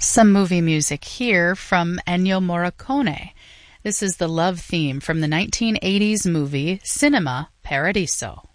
Some movie music here from Ennio Morricone. This is the love theme from the 1980s movie Cinema Paradiso.